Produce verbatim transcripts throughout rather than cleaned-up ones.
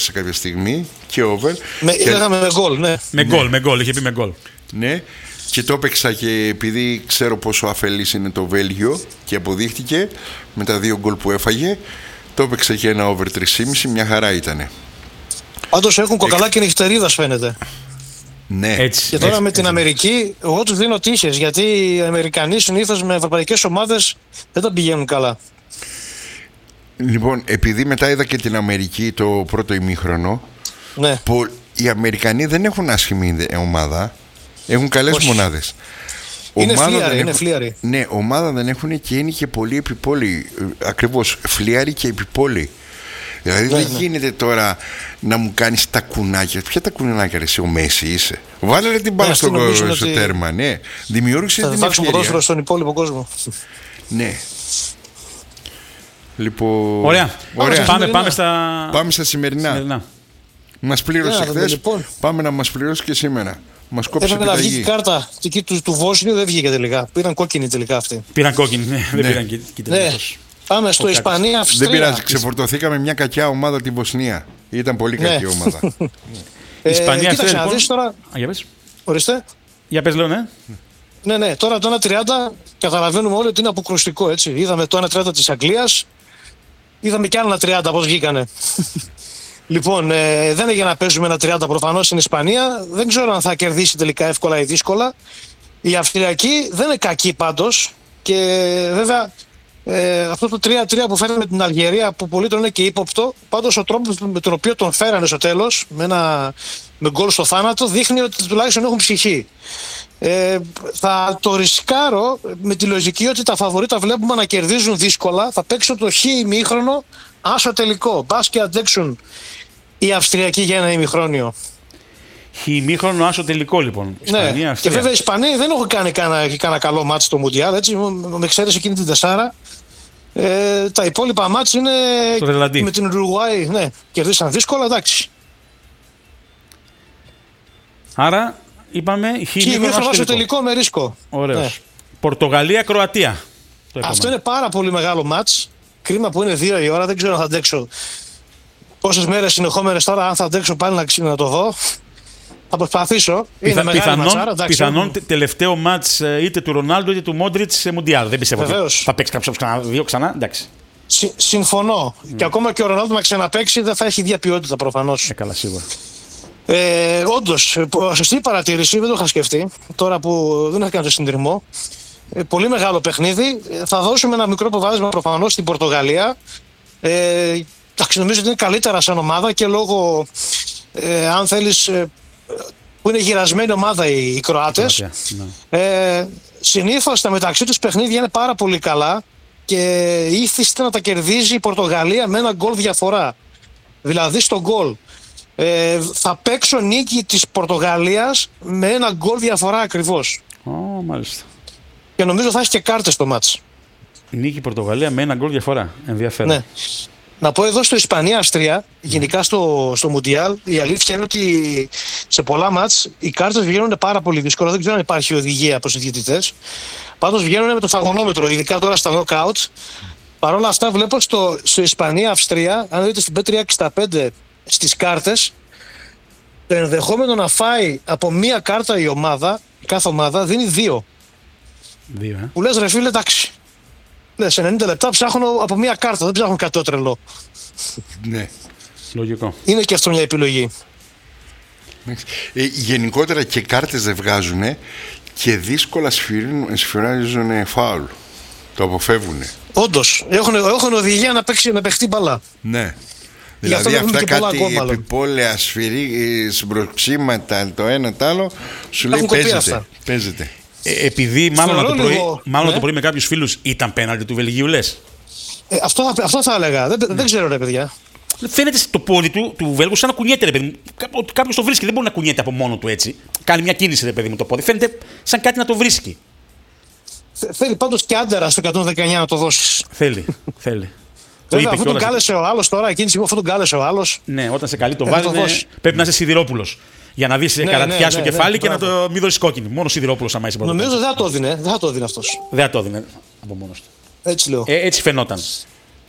σε κάποια στιγμή και over. Με, και... Λέγαμε με γκολ, ναι. Με γκολ, ναι. με γκολ, είχε πει με γκολ. Ναι, και το έπαιξα και επειδή ξέρω πόσο αφελής είναι το Βέλγιο και αποδείχτηκε με τα δύο γκολ που έφαγε, το έπαιξα και ένα over τρία κόμμα πέντε, μια χαρά ήτανε. Πάντως έχουν κοκαλάκι νυχτερίδας φαίνεται. Ναι. Έτσι, και τώρα έτσι, με έτσι. την Αμερική, εγώ τους δίνω τύχες, γιατί οι Αμερικανοί συνήθως με ευρωπαϊκές ομάδες δεν τα πηγαίνουν καλά. Λοιπόν, επειδή μετά είδα και την Αμερική το πρώτο ημίχρονο, Ναι. που οι Αμερικανοί δεν έχουν άσχημη ομάδα, έχουν καλές Όχι. μονάδες. Είναι Ομάδα φλίαροι, δεν είναι έχουν- φλίαροι. Ναι, ομάδα δεν έχουν και είναι και πολύ επιπόλοι. Ακριβώς, φλίαροι και επιπόλοι. Δηλαδή Ναι, δεν ναι. γίνεται τώρα να μου κάνεις τα κουνάκια. Ποια τα κουνάκια, ρε, εσύ ο Μέση είσαι. Βάλε ρε την μπάλα Ναι, στο, αυτή νομίζω στο ότι τέρμα, ναι. Δημιούργησε Θα την διδάξουν ευκαιρία. ποδόσφαιρο στον υπόλοιπο κόσμο. Ναι. Λοιπόν, Ωραία. ωραία. Πάμε, πάμε στα. Πάμε στα σημερινά. σημερινά. Μας πλήρωσε Για να δούμε, χθες, λοιπόν. πάμε να μας πληρώσει και σήμερα. Μας κόψε Έπρεπε να βγει η επιταγή. κάρτα εκεί του, του Βόσνιου, δεν βγήκε τελικά. Πήραν κόκκινη τελικά αυτή. Πήραν κόκκινη, ναι, δεν Ναι. πήραν και- κίτρινη. Ναι. τόσο. Πάμε στο Ο Κάκης. Ισπανία-Αυστρία. Δεν πειράζει, ξεφορτωθήκαμε μια κακιά ομάδα τη Βοσνία. Ήταν πολύ Ναι. κακή ομάδα. Ε, Ισπανία, κοίταξε Αυστρία, να λοιπόν. δεις τώρα. Α, για πες. Ορίστε. Για πες, λέω, ναι. Ναι, ναι, τώρα το ένα τριάντα καταλαβαίνουμε όλοι ότι είναι αποκρουστικό, έτσι. Είδαμε το ένα τριάντα της Αγγλίας, είδαμε και άλλο ένα τριάντα πώς βγήκανε. Λοιπόν, ε, δεν έγινε να παίζουμε ένα τριάντα προφανώς στην Ισπανία. Δεν ξέρω αν θα κερδίσει τελικά εύκολα ή δύσκολα. Η Αυστριακή δεν είναι κακή πάντως. Και βέβαια ε, αυτό το τρία τρία που φέρανε με την Αλγερία, που πολλοί τον είναι και ύποπτο, πάντως ο τρόπος με τον οποίο τον φέρανε στο τέλος, με ένα με γκολ στο θάνατο, δείχνει ότι τουλάχιστον έχουν ψυχή. Ε, θα το ρισκάρω με τη λογική ότι τα φαβορί βλέπουμε να κερδίζουν δύσκολα. Θα παίξω το χ ημίχρονο άσο τελικό. Μπας και αντέξουν οι Αυστριακοί για ένα ημιχρόνιο. Χειμήχρονο άσο τελικό, λοιπόν. Ναι. Ισπανία, Και Αυστρία. βέβαια οι Ισπανοί δεν έχουν κάνει κανένα, κανένα καλό μάτς στο Μουντιάλ. Έτσι, με εξαίρεση εκείνη την τεσσάρα. Ε, τα υπόλοιπα μάτς είναι Στο Ρελαντί. με την Ουρουάη. Ναι, κερδίσαν δύσκολα, εντάξει. Άρα, είπαμε χειμήχρονο Χ άσο άσο τελικό. τελικό με ρίσκο. Ωραίος. Ναι. Πορτογαλία-Κροατία. Το Αυτό επόμενο. είναι πάρα πολύ μεγάλο μάτς. Κρίμα που είναι δύο η ώρα, δεν ξέρω αν θα αντέξω πόσες μέρες συνεχόμενες τώρα, αν θα αντέξω πάλι να, ξυ- να το δω. Θα προσπαθήσω. Είναι Πιθα, μεγάλη πιθανόν, ματσάρα, εντάξει. πιθανόν τε- τελευταίο μάτς ε, είτε του Ρονάλντο είτε του Μόντριτς σε Μουντιάλ. Δεν πιστεύω ότι Βεβαίως. θα παίξει κάποιο ξανά, δύο ξανά. Εντάξει. Συ- συμφωνώ. Και ακόμα και ο Ρονάλντο να ξαναπαίξει δεν θα έχει ίδια ποιότητα προφανώς. Ε, καλά, σίγουρα. Ε, όντως, ε, πο- σωστή παρατήρηση, δεν το είχα σκεφτεί. Τώρα που δεν είχα κάνει το συντηρημό. Ε, πολύ μεγάλο παιχνίδι. Ε, θα δώσουμε ένα μικρό προβάδισμα προφανώς στην Πορτογαλία. Ε, εντάξει, νομίζω ότι είναι καλύτερα σαν ομάδα και λόγω, ε, αν θέλεις, ε, που είναι γυρασμένη ομάδα οι, οι Κροάτες. Κροατία, ναι. Ε, συνήθως τα μεταξύ τους παιχνίδια είναι πάρα πολύ καλά και ήθιστε να τα κερδίζει η Πορτογαλία με ένα γκολ διαφορά. Δηλαδή στο γκολ. Ε, θα παίξω νίκη της Πορτογαλίας με ένα γκολ διαφορά ακριβώς. Ω, μάλιστα. Και νομίζω θα έχει και κάρτες στο μάτς. Νίκη Πορτογαλία με ένα γκολ διαφορά. Ενδιαφέρον. Ναι. Να πω εδώ στο Ισπανία-Αυστρία, γενικά στο, στο Μουντιάλ, η αλήθεια είναι ότι σε πολλά μάτς οι κάρτες βγαίνουν πάρα πολύ δύσκολα. Δεν ξέρω αν υπάρχει οδηγία από τους διαιτητές. Πάντως βγαίνουν με το φαγωνόμετρο, ειδικά τώρα στα knockout. Παρ' όλα αυτά βλέπω στο, στο Ισπανία-Αυστρία, αν δείτε στην μπετ τριακόσια εξήντα πέντε στις κάρτες, το ενδεχόμενο να φάει από μία κάρτα η ομάδα, η κάθε ομάδα, δίνει δύο. Δύο, ε. Που λες ρε φίλε, εντάξει. Λες, ενενήντα λεπτά ψάχνω από μία κάρτα, δεν ψάχνω κάτι το τρελό. Ναι. Λογικό. Είναι και αυτό μια επιλογή. Ε, γενικότερα και κάρτες δεν βγάζουν και δύσκολα σφυρίζουν, σφυρίζουν φάουλ. Το αποφεύγουν. Όντως, έχουν, έχουν οδηγία να, παίξει, να παιχτεί μπαλά. Ναι. Γι' αυτό Δηλαδή βλέπουμε αυτά και πολλά κάτι γκολ, μάλλον. επιπόλαια σφυρί, συμπροξήματα το ένα το άλλο σου λέει Έχουν κοπεί παίζεται. αυτά. παίζεται. Ε, επειδή μάλλον Θεωρώ το πρωί, λίγο, μάλλον ναι. το πρωί με κάποιους φίλους ήταν πέναλτι του Βελγίου, λες. Ε, αυτό, θα, αυτό θα έλεγα. Δεν, δεν ξέρω ρε παιδιά. Φαίνεται στο πόδι του, του Βέλγου σαν να κουνιέται, ρε παιδί μου. Ότι κάποιος το βρίσκει, δεν μπορεί να κουνιέται από μόνο του έτσι. Κάνει μια κίνηση, ρε παιδί μου, το πόδι. Φαίνεται σαν κάτι να το βρίσκει. Θε- Θέλει πάντως και άντερα στο εκατόν δεκαεννιά να το δώσεις. Θέλει, θέλει. Το Βέβαια, είπε αφού τον κιόλας. κάλεσε ο άλλος τώρα, εκείνη τη στιγμή αφού τον κάλεσε ο άλλος. Ναι, όταν σε καλεί το Ε, βάζει, θα το δώσει. πρέπει να είσαι Σιδηρόπουλος. Για να δεις Ναι, καρατιά ναι, στο ναι, κεφάλι ναι, και να μπράβο. το μην δώσεις κόκκινη. Μόνο Σιδηρόπουλος άμα είσαι πρώτο. Νομίζω δεν θα το έδινε. Δεν θα το έδινε αυτός. Δεν θα το έδινε από μόνος του. Έτσι λέω. Ε, έτσι φαινόταν.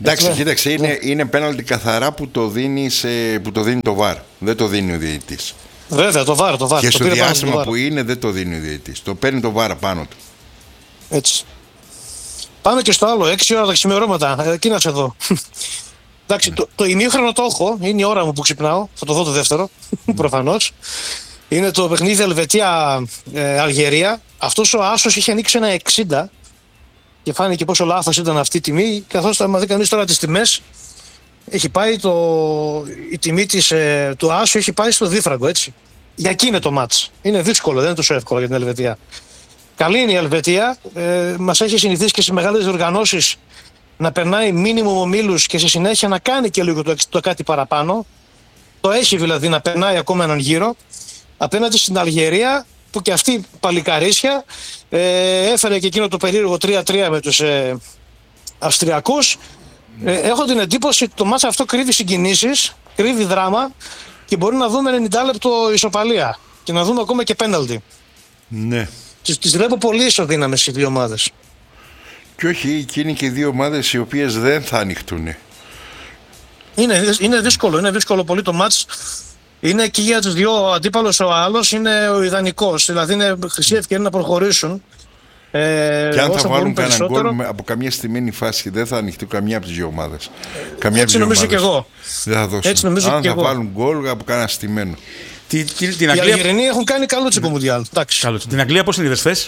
Εντάξει, ναι. κοίταξε, είναι, είναι πέναλτι καθαρά που το, δίνει σε, που το δίνει το βαρ. Δεν το δίνει ο διαιτητής. Βέβαια, το βάρ, το βάρ. Και το στο πήρε πάνω διάστημα στο που είναι δεν το δίνει ο διαιτητής. Το παίρνει το βαρ πάνω του. Έτσι. Πάμε και στο άλλο, έξι ώρα τα ξημερώματα. Εκεί να σε δω. Εντάξει, το, το ημίχρονο το έχω, είναι η ώρα μου που ξυπνάω. Θα το δω το δεύτερο, προφανώς. Είναι το παιχνίδι Ελβετία-Αλγερία. Αυτός ο άσος είχε ανοίξει ένα εξήντα και φάνηκε πόσο λάθος ήταν αυτή η τιμή. Καθώς θα δει κανείς τώρα τις τιμές, έχει πάει το, η τιμή της, ε, του άσου έχει πάει στο δίφραγκο, έτσι. Για εκεί είναι το μάτς. Είναι δύσκολο, δεν είναι τόσο εύκολο για την Ελβετία. Καλή είναι η Ελβετία. Ε, μας έχει συνηθίσει και σε μεγάλες διοργανώσεις να περνάει μίνιμουμ ομίλους και στη συνέχεια να κάνει και λίγο το, το κάτι παραπάνω. Το έχει δηλαδή να περνάει ακόμα έναν γύρο. Απέναντι στην Αλγερία που και αυτή παλικαρίσια ε, έφερε και εκείνο το περίεργο τρία τρία με τους ε, Αυστριακούς. Ε, έχω την εντύπωση ότι το μάτς αυτό κρύβει συγκινήσεις, κρύβει δράμα και μπορεί να δούμε ενενήντα λεπτό ισοπαλία και να δούμε ακόμα και πέναλτι. Ναι. Τις, τις βλέπω πολύ ισοδύναμες οι δύο ομάδες. Και όχι, και είναι και δύο ομάδες οι οποίες δεν θα ανοιχτούν. Είναι, είναι δύσκολο, είναι δύσκολο πολύ το μάτς. Είναι και για τους δύο, ο αντίπαλος ο άλλος είναι ο ιδανικός. Δηλαδή είναι χρυσή ευκαιρία να προχωρήσουν. Ε, και αν θα βάλουν κανένα γκολ από καμία στημένη φάση, δεν θα ανοιχτεί καμία από τις δύο ομάδες. Καμία Έτσι νομίζω και εγώ. Δεν θα δώσουν. Έτσι νομίζω αν και θα εγώ. βάλουν γκολ από κανένα στημένο. Τι, τι, την Οι Αγγλία... Αλγερινοί έχουν κάνει καλό τσίπο Μουντιάλ. Την Αγγλία πώς την είδες χθες?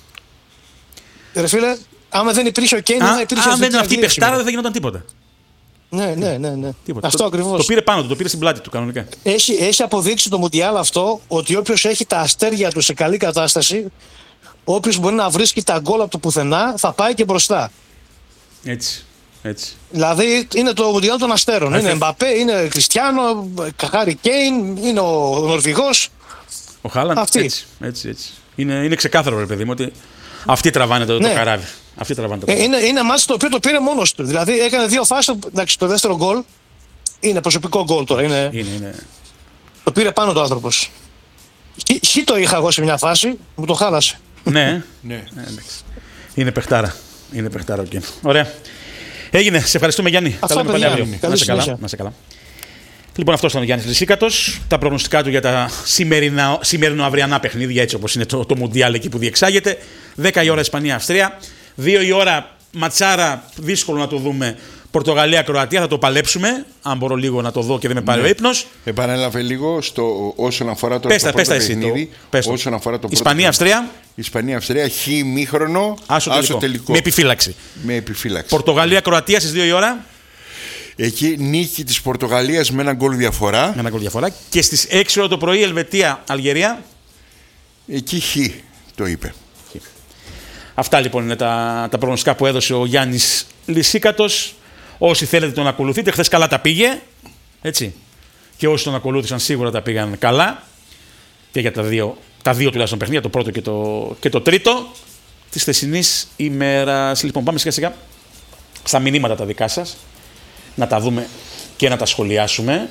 Ρε φίλε, άμα δεν υπήρχε ο Κέιν, δεν θα υπήρχε αν δεν ήταν αυτή η Αγγλία παιχτάρα, σήμερα. δεν θα γινόταν τίποτα. Ναι, ναι, ναι, ναι. Τίποτα. Αυτό το, ακριβώς. Το πήρε πάνω του, το πήρε στην πλάτη του κανονικά. Έχει, έχει αποδείξει το Μουντιάλ αυτό ότι όποιος έχει τα αστέρια του σε καλή κατάσταση, όποιος μπορεί να βρίσκει τα γκολ από το πουθενά, θα πάει και μπροστά. Έτσι. Έτσι. Δηλαδή είναι το Μουντιάλ των αστέρων. Άχι. Είναι Εμπαπέ, είναι Κριστιάνο, Χάρι Κέιν, είναι ο Νορβηγός. Ο Χάλαντ. Αυτή. Έτσι, έτσι, έτσι. Είναι, είναι ξεκάθαρο, ρε παιδί μου, ότι αυτοί τραβάνε το, Ναι. το καράβι. Αυτοί τραβάνε το Ε, καράβι. είναι, είναι μάτς το οποίο το πήρε μόνος του. Δηλαδή έκανε δύο φάσεις. Εντάξει, το δεύτερο γκολ είναι προσωπικό γκολ τώρα. Είναι, Είναι, είναι. το πήρε πάνω το άνθρωπος. Χ χ το είχα εγώ σε μια φάση, μου το χάλασε. ναι. Ναι. Ε, εντάξει. Είναι παιχτάρα. Είναι παιχτάρα ο Κέν. Ωραία. Έγινε. Σε ευχαριστούμε, Γιάννη. Αυτά, Τα λέμε πάλι παιδιά. αύριο. Καλή Να σε καλά. συνέχεια. Να σε καλά. Λοιπόν, αυτό ήταν ο Γιάννης Λυσίκατος. Τα προγνωστικά του για τα σημερινο-αυριανά παιχνίδια, έτσι όπως είναι το, το Μουντιάλ εκεί που διεξάγεται. δέκα η ώρα Ισπανία-Αυστρία. δύο η ώρα ματσάρα, δύσκολο να το δούμε. Πορτογαλία-Κροατία, θα το παλέψουμε. Αν μπορώ λίγο να το δω και δεν με πάρει Ναι. ο ύπνος. Επανέλαβε λίγο στο, όσον αφορά το, Πες το τα, πες πρώτο τα εσύ. παιχνίδι. Το, πες το. Όσον αφορά το πρώτο Ισπανία-Αυστρία. Ισπανία-Αυστρία, χ ημίχρονο, Άσο τελικό. τελικό. Με επιφύλαξη. Με επιφύλαξη. Πορτογαλία-Κροατία στις δύο η ώρα. Εκεί νίκη της Πορτογαλίας με ένα γκολ διαφορά. Με ένα γκολ διαφορά. Και στις έξι ώρα το πρωί Ελβετία-Αλγερία. Εκεί χ το είπε. Αυτά λοιπόν είναι τα, τα προγνωστικά που έδωσε ο Γιάννης Λυσίκατος. Όσοι θέλετε τον ακολουθείτε, χθες καλά τα πήγε. Έτσι. Και όσοι τον ακολούθησαν σίγουρα τα πήγαν καλά. Και για τα δύο, τα δύο τουλάχιστον παιχνίδια, το πρώτο και το, και το τρίτο της χθεσινής ημέρας. Λοιπόν, πάμε σιγά σιγά στα μηνύματα τα δικά σας. Να τα δούμε και να τα σχολιάσουμε.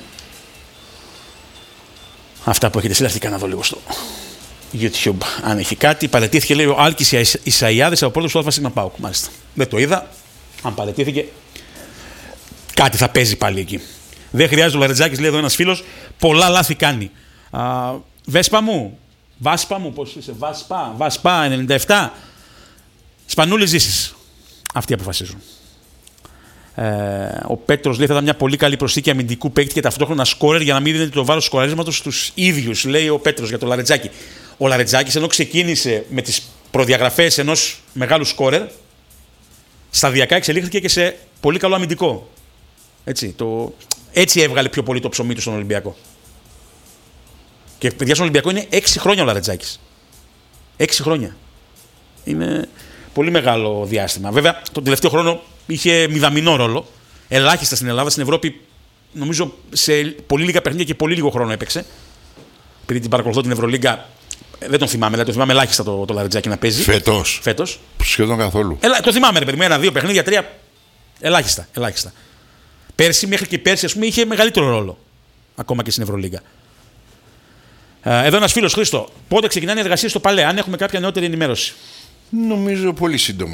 Αυτά που έχετε συλλαστικά να δω λίγο στο YouTube. Αν έχει κάτι, παραιτήθηκε λέει ο Άλκης Ισαΐάδης από πρώτος του ΑΣ ΠΑΟΚ. Μάλιστα. Δεν το είδα. Αν παραιτήθηκε, κάτι θα παίζει πάλι εκεί. Δεν χρειάζεται ο Λαρετζάκης, λέει εδώ ένας φίλος. Πολλά λάθη κάνει. Α, Βέσπα μου, Βάσπα μου, πώς είσαι, Βάσπα, Βάσπα ενενήντα επτά. Σπανούλη ζήσεις. Αυτοί αποφασίζουν. Ε, ο Πέτρος λέει θα ήταν μια πολύ καλή προσθήκη αμυντικού παίκτη και ταυτόχρονα σκόρερ για να μην δίνεται το βάρος του σκοραρίσματος στους ίδιους, λέει ο Πέτρος για το Λαρετζάκη. Ο Λαρετζάκης ενώ ξεκίνησε με τις προδιαγραφές ενός μεγάλου σκόρερ, σταδιακά εξελίχθηκε και σε πολύ καλό αμυντικό. Έτσι, το... Έτσι έβγαλε πιο πολύ το ψωμί του στον Ολυμπιακό. Και παιδιά στον Ολυμπιακό είναι έξι χρόνια ο Λαρετζάκης. Έξι χρόνια. Είναι πολύ μεγάλο διάστημα. Βέβαια, τον τελευταίο χρόνο είχε μηδαμινό ρόλο. Ελάχιστα στην Ελλάδα. Στην Ευρώπη, νομίζω σε πολύ λίγα παιχνίδια και πολύ λίγο χρόνο έπαιξε. Επειδή την παρακολουθώ την Ευρωλίγκα, δεν τον θυμάμαι. Δηλαδή, το θυμάμαι ελάχιστα το, το Λαρετζάκη να παίζει. Φέτος. Φέτος. Σχεδόν καθόλου. Ελα, το θυμάμαι, ρε παιδί μου. Ένα, δύο παιχνίδια, τρία. Ελάχιστα. ελάχιστα. Πέρσι, μέχρι και πέρσι, ας πούμε, είχε μεγαλύτερο ρόλο. Ακόμα και στην Ευρωλίγκα. Εδώ ένας φίλος, Χρήστο. Πότε ξεκινάνε οι εργασίες στο Παλέ, αν έχουμε κάποια νεότερη ενημέρωση? Νομίζω πολύ σύντομα.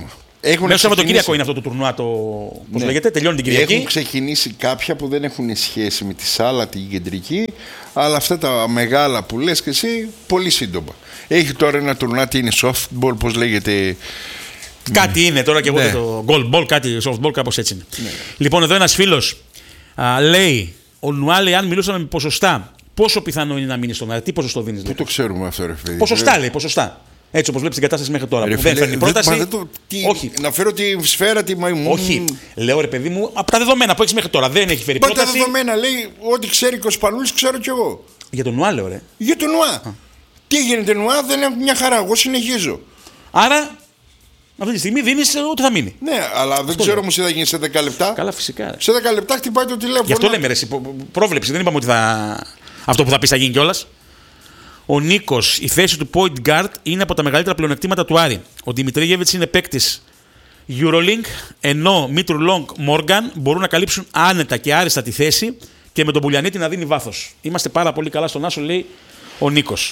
Μέσα Σαββατοκύριακο είναι αυτό το τουρνουά, το. Πώς ναι. λέγεται, τελειώνει την Κυριακή. Έχουν ξεκινήσει κάποια που δεν έχουν σχέση με τη Σάλα, την κεντρική, αλλά αυτά τα μεγάλα που λες και εσύ, πολύ σύντομα. Έχει τώρα ένα τουρνουά, τι είναι, softball, πώς λέγεται. Κάτι είναι τώρα και εγώ ναι. το goal ball, κάτι softball, κάπως έτσι είναι. Ναι. Λοιπόν, εδώ ένας φίλος α, λέει, ο Νουάλε, αν μιλούσαμε με ποσοστά, πόσο πιθανό είναι να μείνει στον αέρα, τι ποσοστό δίνεις? Πού το ξέρουμε αυτό, ρε φίλε. Ποσοστά ρε. λέει, ποσοστά. Έτσι όπως βλέπεις την κατάσταση μέχρι τώρα. Ρε, που φίλε, δεν φέρνει πρόταση. Δεν, το, τι, όχι. Να φέρω τη σφαίρα, τη μαϊμού. Όχι. Λέω ρε παιδί μου, από τα δεδομένα που έχεις μέχρι τώρα δεν έχει φέρει Μα πρόταση. Τα δεδομένα λέει, ό,τι ξέρει και ο Σπανούλης ξέρω κι εγώ. Για τον Νουά λέω ρε. Για τον Νουά. Α. Τι γίνεται Νουά, δεν είναι μια χαρά. Εγώ συνεχίζω. Άρα. Αυτή τη στιγμή δίνεις ό,τι θα μείνει. Ναι, αλλά δεν αυτό ξέρω όμως τι θα γίνει σε δέκα λεπτά. Καλά, φυσικά. Σε δέκα λεπτά χτυπάει το τηλέφωνο. Γι' αυτό λέμε ρε, πρόβλεψη. Δεν είπαμε ότι θα. Αυτό που θα πει θα γίνει κιόλας. Ο Νίκος, η θέση του point guard είναι από τα μεγαλύτερα πλεονεκτήματα του Άρη. Ο Δημητρίγεβιτς είναι παίκτης Eurolink, ενώ Μήτρου Λόγκ, Μόργαν μπορούν να καλύψουν άνετα και άριστα τη θέση και με τον Πουλιανίτη να δίνει βάθος. Είμαστε πάρα πολύ καλά στον Άσο, λέει ο Νίκος.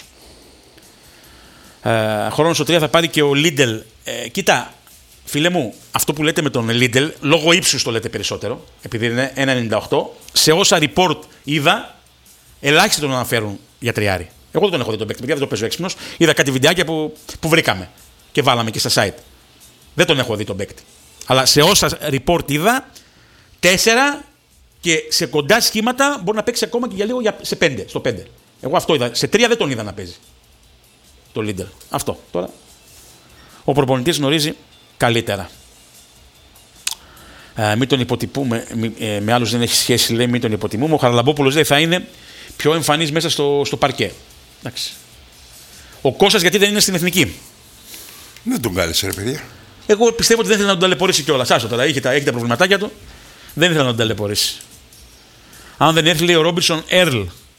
Ε, χρόνο στο τρία θα πάρει και ο Λίντελ. Ε, κοίτα, φίλε μου, αυτό που λέτε με τον Λίντελ, λόγω ύψους το λέτε περισσότερο, επειδή είναι ένα ενενήντα οκτώ, σε όσα report είδα, ελάχιστοι τον αναφέρουν για τριάρι. Εγώ δεν τον έχω δει τον παίκτη, παιδιά, δεν το παίζω έξυπνος. Είδα κάτι βιντεάκια που, που βρήκαμε και βάλαμε και στα site. Δεν τον έχω δει τον παίκτη. Αλλά σε όσα report είδα, τέσσερα και σε κοντά σχήματα μπορεί να παίξει ακόμα και για λίγο σε πέντε, στο πέντε. Εγώ αυτό είδα. Σε τρία δεν τον είδα να παίζει. Το leader. Αυτό τώρα. Ο προπονητής γνωρίζει καλύτερα. Ε, μην τον υποτιμούμε. Ε, με άλλους δεν έχει σχέση, λέει, μην τον υποτιμούμε. Ο Χαραλαμπόπουλος λέει θα είναι πιο εμφανής μέσα στο, στο παρκέ. Εντάξει. Ο Κώστας γιατί δεν είναι στην εθνική? Δεν τον κάλεσε, ρε παιδιά. Εγώ πιστεύω ότι δεν ήθελε να τον ταλαιπωρήσει κιόλας. Άσο τώρα, έχει τα, έχει τα προβληματάκια του. Δεν ήθελε να τον ταλαιπωρήσει. Αν δεν έρθει, λέει ο Ρόμπινσον Έρλ.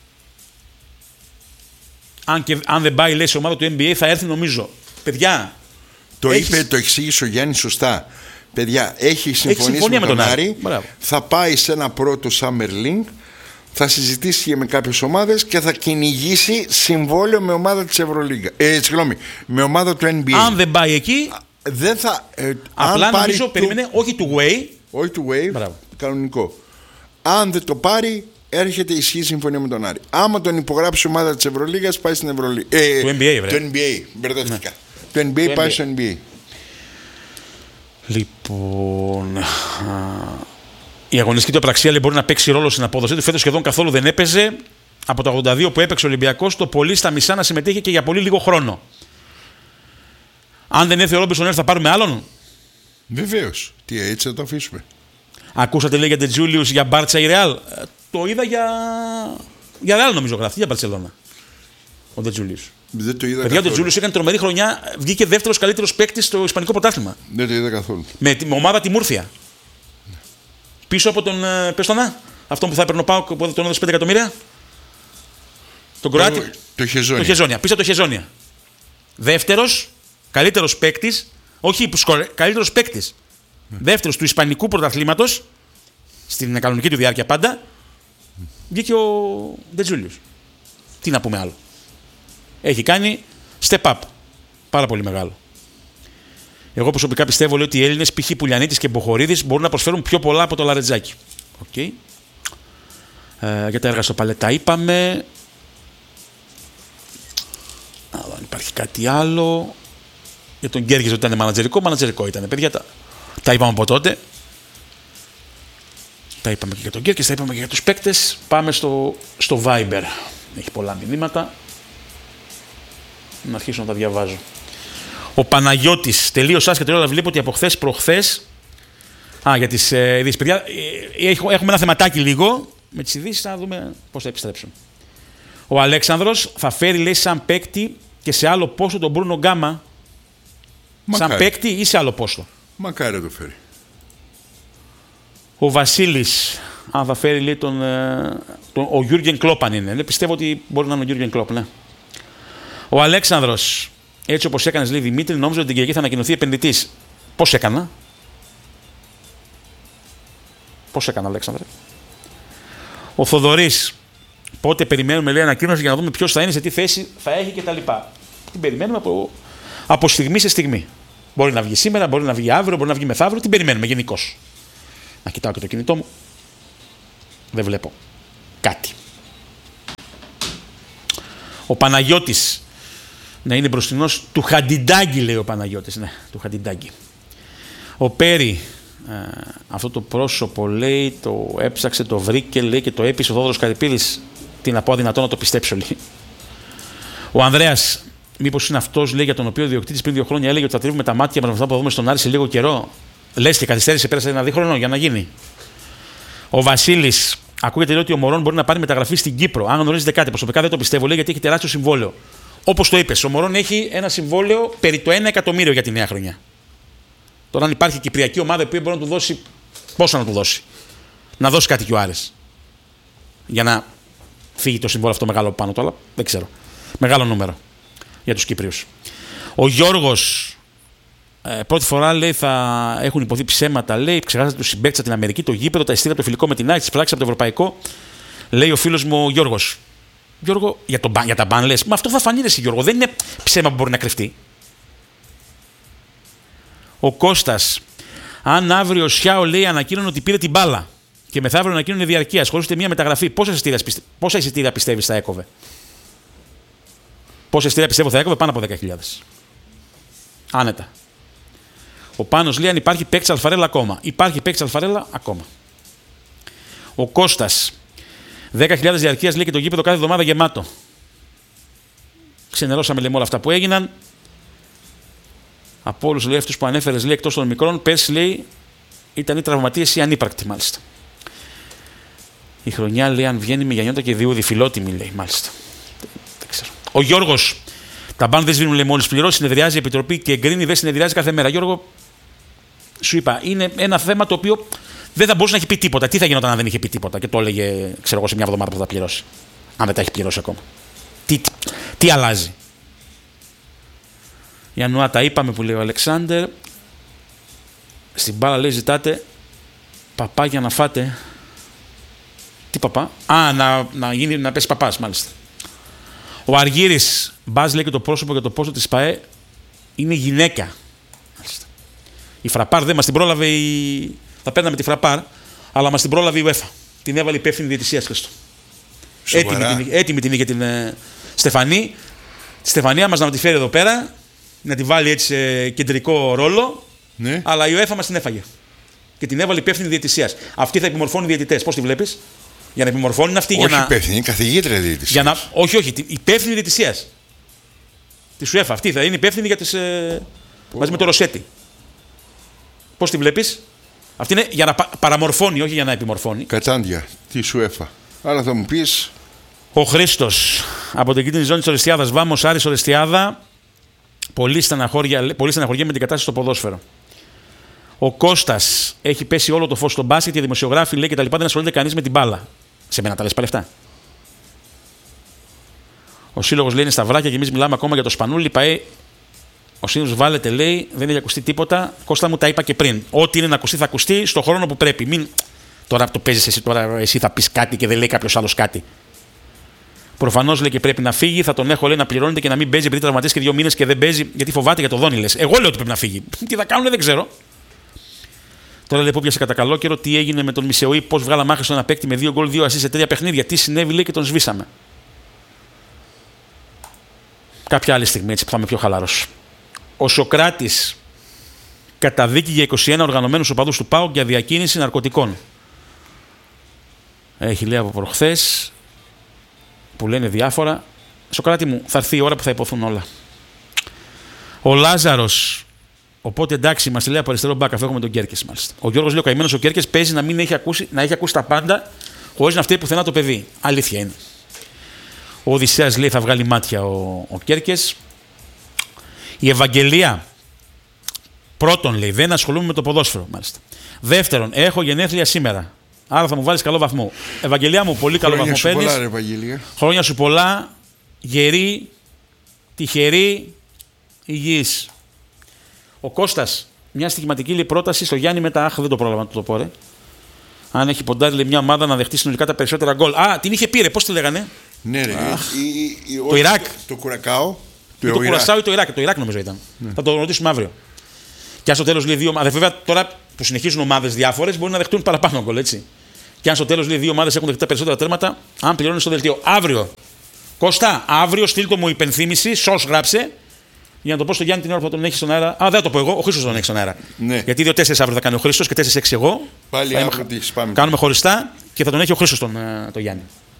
Αν, και, αν δεν πάει, λέει, σε ομάδα του N B A, θα έρθει νομίζω. Παιδιά. Το έχεις... είπε, το εξήγησε ο Γιάννης σωστά. Παιδιά, έχει συμφωνήσει με, με τον Άρη. Θα πάει σε ένα πρώτο Summer League. Θα συζητήσει και με κάποιες ομάδες και θα κυνηγήσει συμβόλαιο με ομάδα της Ευρωλίγκα. Ε, συγγνώμη, με ομάδα του N B A. Αν δεν πάει εκεί. Δεν θα. Ε, απλά αν νομίζω, του, περίμενε, όχι του Way. Όχι του Way. Μπράβο. Κανονικό. Αν δεν το πάρει, έρχεται ισχύει συμφωνία με τον Άρη. Άμα τον υπογράψει η ομάδα της Ευρωλίγας, πάει στην Ευρωλίγα. Ε, του N B A, βρε. Το N B A. Μπερδεύτηκα. Ναι. Το N B A το πάει N B A. Στο N B A. Λοιπόν. Η αγωνιστική του απραξία, λέει, μπορεί να παίξει ρόλο στην απόδοση του. Φέτος σχεδόν καθόλου δεν έπαιζε. Από τα ογδόντα δύο που έπαιξε ο Ολυμπιακός, το πολύ στα μισά να συμμετέχει και για πολύ λίγο χρόνο. Αν δεν έρθει ο Ρόμπινσον, θα πάρουμε άλλον. Βεβαίως. Τι, έτσι θα το αφήσουμε. Ακούσατε, λέει, για τον Τζούλιους για Μπάρτσα ή Ρεάλ? Το είδα για. Για Ρεάλ, νομίζω γράφει, για Μπαρσελόνα. Ο Ντετζούλιους. Δεν το είδα. Παιδιά, ο Ντετζούλιους έκανε τρομερή χρονιά. Βγήκε δεύτερος καλύτερος παίκτης στο Ισπανικό πρωτάθλημα. Δεν το είδα καθόλου. Με, με ομάδα τη Μούρθια. Ναι. Πίσω από τον. Πες τον Α, αυτόν που θα έπαιρνε ο Πάοκ που τον έδωσε πέντε εκατομμύρια. Τον Κροάτι. Το, το Χεζόνια. Το Χεζόνια. Πίσω από το Χεζόνια. Δεύτερος, καλύτερος παίκτης. Όχι, καλύτερος παίκτης. Mm. Δεύτερος του Ισπανικού πρωταθλήματος. Στην κανονική του διάρκεια πάντα. Mm. Βγήκε ο Ντετζούλιους. Τι να πούμε άλλο. Έχει κάνει step up. Πάρα πολύ μεγάλο. Εγώ προσωπικά πιστεύω, λέει, ότι οι Έλληνες, π.χ. Πουλιανίτης και Μποχορίδης, μπορούν να προσφέρουν πιο πολλά από το Λαρετζάκι. Okay. Ε, για τα έργα στο Παλέτα είπαμε. Αν υπάρχει κάτι άλλο. Για τον Γκέργης ότι ήταν μανατζερικό. Μανατζερικό ήταν. Παιδιά, τα, τα είπαμε από τότε. Τα είπαμε και για τον Γκέργης, τα είπαμε και για τους παίκτες. Πάμε στο, στο Viber. Έχει πολλά μηνύματα. Να αρχίσω να τα διαβάζω. Ο Παναγιώτης, τελείως άσχετο, αλλά βλέπω ότι από χθες προχθές. Α, για τις ε, ειδήσεις. Παιδιά, ε, έχουμε ένα θεματάκι λίγο. Με τις ειδήσεις να δούμε πώς θα επιστρέψουν. Ο Αλέξανδρος θα φέρει, λέει, σαν παίκτη και σε άλλο πόστο τον Μπρούνο Γκάμα. Μακάρι. Σαν παίκτη ή σε άλλο πόστο. Μακάρι να το φέρει. Ο Βασίλης, αν θα φέρει, λέει, τον, τον, ο Γιούργεν Κλόπ αν είναι. Ναι, πιστεύω ότι μπορεί να είναι ο Γιούργεν Κλόπ, ναι. Ο Αλέξανδρος, έτσι όπως έκανες, λέει, Δημήτρη, νόμιζα ότι την Κυριακή θα ανακοινωθεί επενδυτής. Πώς έκανα. Πώς έκανα, Αλέξανδρε. Ο Θοδωρής, πότε περιμένουμε, λέει, ανακοίνωση για να δούμε ποιος θα είναι, σε τι θέση θα έχει κτλ. Την περιμένουμε από, από στιγμή σε στιγμή. Μπορεί να βγει σήμερα, μπορεί να βγει αύριο, μπορεί να βγει μεθαύριο. Την περιμένουμε γενικώς. Να κοιτάω και το κινητό μου. Δεν βλέπω κάτι. Ο Παναγιώτης να είναι μπροστινός του Χαντιντάγκη, λέει ο Παναγιώτης. Ναι, του Χαντιντάγκη. Ο Πέρι, ε, αυτό το πρόσωπο, λέει, το έψαξε, το βρήκε, λέει, και το έπεισε ο Θόδωρος Καρυπίδης. Τι να πω, αδυνατό να το πιστέψω, λέει. Ο Ανδρέας, μήπως είναι αυτός, λέει, για τον οποίο ο διοκτήτης πριν δύο χρόνια έλεγε ότι θα τρίβουμε τα μάτια μας με αυτά που θα δούμε στον Άρη σε λίγο καιρό. Λες και καθυστέρησε, πέρασε ένα δίχρονο για να γίνει. Ο Βασίλης, ακούγεται, λέει, ότι ο Μωρόν μπορεί να πάρει μεταγραφή στην Κύπρο. Αν γνωρίζετε κάτι, προσωπικά δεν το πιστεύω, λέει, γιατί έχει τεράστιο συμβόλαιο. Όπως το είπες, ο Μωρόν έχει ένα συμβόλαιο περί το ένα εκατομμύριο για τη νέα χρονιά. Τώρα, αν υπάρχει κυπριακή ομάδα που μπορεί να του δώσει. Πόσο να του δώσει. Να δώσει κάτι και ο Άρης. Για να φύγει το συμβόλαιο αυτό μεγάλο πάνω του, αλλά δεν ξέρω. Μεγάλο νούμερο για τους Κύπριους. Ο Γιώργος, ε, πρώτη φορά, λέει, θα έχουν υποθεί ψέματα. Λέει, ξεχάσατε τους συμπαίκτες από την Αμερική, το γήπεδο, τα εισιτήρια από το φιλικό με την ΑΕΚ, τις πράξεις από το ευρωπαϊκό. Λέει ο φίλος μου ο Γιώργος. Γιώργο, για, το, για τα μπαν λες. Μα αυτό θα φανεί, εσύ, Γιώργο. Δεν είναι ψέμα που μπορεί να κρυφτεί. Ο Κώστας, αν αύριο ο Σιάο, λέει, ανακοίνωνε ότι πήρε την μπάλα και μεθαύριο ανακοίνωνε διαρκείας χωρίς ούτε μία μεταγραφή, πόσα εισιτήρια, πιστε... πόσα εισιτήρια πιστεύεις θα έκοβε? Πόσα εισιτήρια πιστεύω θα έκοβε? Πάνω από δέκα χιλιάδες. Άνετα. Ο Πάνος λέει, αν υπάρχει παίκτης Αλφαρέλα ακόμα. Υπάρχει παίκτης Αλφαρέλα ακόμα. Ο Κώστας, δέκα χιλιάδες διαρκείας, λέει, και το γήπεδο κάθε εβδομάδα γεμάτο. Ξενερώσαμε, λέμε, όλα αυτά που έγιναν. Από όλους, λέει, αυτούς που ανέφερες, λέει, εκτός των μικρών, πέρσι, λέει, ήταν οι τραυματίες ή ανύπαρκτοι, μάλιστα. Η χρονιά, λέει, αν βγαίνει με Γιαννιώτα και Διούδη, φιλότιμη, λέει, μάλιστα. Δεν ξέρω. Ο Γιώργος, τα μπαν δεν σβήνουν, λέει, μόλις πληρώσει, συνεδριάζει η Επιτροπή και εγκρίνει, δεν συνεδριάζει κάθε μέρα. Γιώργο, σου είπα, είναι ένα θέμα το οποίο δεν θα μπορούσε να έχει πει τίποτα. Τι θα γινόταν αν δεν είχε πει τίποτα και το έλεγε, ξέρω εγώ, σε μια εβδομάδα που θα πληρώσει. Αν δεν τα έχει πληρώσει ακόμα. Τι, τι, τι αλλάζει. Ιανουά, τα είπαμε, που λέει ο Αλεξάνδερ. Στην μπάλα, λέει, ζητάτε παπά για να φάτε. Τι παπά? Α, να, να, γίνει, να πέσει παπάς, μάλιστα. Ο Αργύρης, Μπάζ, λέει, και το πρόσωπο για το πόσο της ΠΑΕ είναι γυναίκα. Μάλιστα. Η Φραπάρ δεν μας την πρόλαβε η... Θα παίρναμε τη Φραπάρ, αλλά μας την πρόλαβε η UEFA. Την έβαλε υπεύθυνη διαιτησίας, Χριστό. Έτοιμη, την, έτοιμη την είχε την ε, Στεφανή. Τη Στεφανία μας να τη φέρει εδώ πέρα, να τη βάλει έτσι σε κεντρικό ρόλο, ναι. Αλλά η UEFA μας την έφαγε. Και την έβαλε υπεύθυνη διαιτησίας. Αυτή θα επιμορφώνει διαιτητές. Πώς τη βλέπεις? Για να επιμορφώνει αυτή. Όχι για να... υπεύθυνη, καθηγήτρια διαιτησίας. Να... Όχι, όχι, υπεύθυνη διαιτησίας. Τη UEFA. Αυτή θα είναι υπεύθυνη για τις. Ε... μαζί με το Ροσέτη. Πώς τη βλέπεις? Αυτή είναι για να πα... παραμορφώνει, όχι για να επιμορφώνει. Κατάντια, τη UEFA. Άρα θα μου πεις. Ο Χρήστος από την κίτρινη ζώνη της Ορεστιάδας. Βάμος, Άρης, Ορεστιάδα. Πολύ στεναχώρια με την κατάσταση στο ποδόσφαιρο. Ο Κώστας, έχει πέσει όλο το φως στο μπάσκετ και οι δημοσιογράφοι, λέει, και τα λοιπά, δεν ασχολείται κανείς με την μπάλα. Σε μένα τα λες πάλι αυτά. Ο σύλλογος, λέει, είναι στα βράκια και εμείς μιλάμε ακόμα για το Σπανούλι. Παέ, ο σύλλογος βάλετε, λέει, δεν έχει ακουστεί τίποτα. Κώστα μου, τα είπα και πριν. Ό,τι είναι να ακουστεί θα ακουστεί στο χρόνο που πρέπει. Μην... Τώρα το παίζεις εσύ, τώρα εσύ θα πεις κάτι και δεν λέει κάποιος άλλος κάτι. Προφανώς, λέει, και πρέπει να φύγει. Θα τον έχω, λέει, να πληρώνεται και να μην παίζει επειδή τραυματίστηκε δύο μήνες και δεν παίζει γιατί φοβάται για το Δόνι, λες. Εγώ λέω ότι πρέπει να φύγει. Τι θα κάνουν, δεν ξέρω. Τώρα, λέει, που πιάσε κατά καλό καιρό, τι έγινε με τον Μισεωή, πώς βγάλα μάχη στον ένα παίκτη με δύο γκολ, δύο ασίστ σε τρία παιχνίδια. Τι συνέβη, λέει, και τον σβήσαμε. Κάποια άλλη στιγμή, έτσι που θα είμαι πιο χαλαρός. Ο Σοκράτης καταδίκη για είκοσι ένα οργανωμένους οπαδούς του ΠΑΟΚ για διακίνηση ναρκωτικών. Έχει, λέει, από προχθές που λένε διάφορα. Σοκράτη μου, θα έρθει η ώρα που θα υποθούν όλα. Ο Λάζαρος. Οπότε εντάξει, μας λέει από αριστερό μπακ, αφού έχουμε τον Κέρκες, μάλιστα. Ο Γιώργος, λέει, ο καημένος ο Κέρκες παίζει να μην έχει ακούσει, να έχει ακούσει τα πάντα, χωρίς να φταίει πουθενά το παιδί. Αλήθεια είναι. Ο Οδυσσέας, λέει, θα βγάλει μάτια ο, ο Κέρκες. Η Ευαγγελία. Πρώτον, λέει, δεν ασχολούμαι με το ποδόσφαιρο, μάλιστα. Δεύτερον, έχω γενέθλια σήμερα. Άρα θα μου βάλεις καλό βαθμό. Ευαγγελία μου, πολύ καλό βαθμό παίρνεις. Χρόνια σου πολλά, ρε Ευαγγελία. Χρόνια σου πολλά, γερή, τυχερή, υγιής. Ο Κώστας, μια στοιχηματική, λέει, πρόταση στο Γιάννη μετά. Αχ, δεν το πρόλαβα να το πω, ρε. Αν έχει ποντάρει, λέει, μια ομάδα να δεχτεί συνολικά τα περισσότερα γκολ. Α, την είχε πει, ρε, πώς τη λέγανε? Ναι, ρε. Αχ, η, η, η, το Ιράκ. Το Κουρακάο. Το, το Κουρασάο ή το Ιράκ. Το Ιράκ νομίζω ήταν. Ναι. Θα το ρωτήσουμε αύριο. Και αν στο τέλος λέει δύο ομάδες. Βέβαια τώρα που συνεχίζουν ομάδες διάφορες μπορεί να δεχτούν παραπάνω γκολ, έτσι. Και αν στο τέλος λέει δύο ομάδες έχουν δεχτεί τα περισσότερα τέρματα, αν πληρώνει στο δελτίο. Αύριο. Κώστα, αύριο στείλ μου υπενθύμηση, σως γράψε. Για να το πω στο Γιάννη την ώρα που τον έχει στον αέρα. Α, δεν το πω εγώ, ο Χρήστος τον έχει στον αέρα. Ναι. Γιατί δύο τέσσερις αύριο θα κάνει ο Χρήστος και τέσσερις έξι εγώ. Πάλι αύριο τι πάμε. Κάνουμε χωριστά και θα τον έχει ο Χρήστος τον, τον Γιάννη.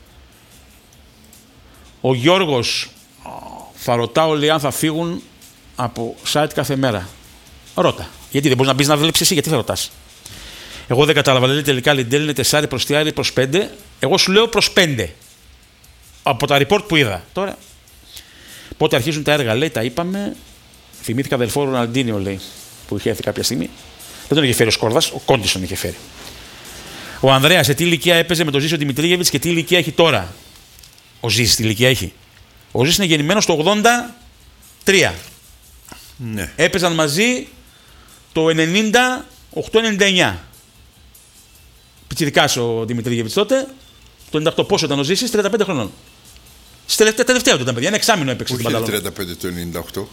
Ο Γιώργος θα ρωτάω λέει αν θα φύγουν από site κάθε μέρα. Ρώτα. Γιατί δεν μπορεί να μπει να βλέπει εσύ, γιατί θα ρωτάς. Εγώ δεν κατάλαβα. Λέει τελικά Λιντέλ είναι τεσσάρι προς τριάρι προς πέντε. Εγώ σου λέω προς πέντε. Από τα report που είδα. Τώρα. Πότε αρχίζουν τα έργα, λέει, τα είπαμε. Θυμήθηκα αδελφό Ροναλντίνιο, λέει, που είχε έρθει κάποια στιγμή. Δεν τον είχε φέρει ο Σκόρδας, ο Κόντις τον είχε φέρει. Ο Ανδρέας, σε τι ηλικία έπαιζε με τον Ζήσιο Δημητρίγεβιτς και τι ηλικία έχει τώρα. Ο Ζήσης τι ηλικία έχει. Ο Ζήσης είναι γεννημένος το ογδόντα τρία. Ναι. Έπαιζαν μαζί το ενενήντα οκτώ ενενήντα εννιά. Πιτσιρικάς ο Δημητρίγεβιτς τότε. Το ενενήντα οκτώ πόσο ήταν ο Ζήσης, τριάντα πέντε χρονών. Στη τελευταία, τελευταία του ήταν παιδιά, ένα εξάμηνο έπαιξε στην Πανταλώνα. Όχι τριάντα πέντε το ενενήντα οκτώ.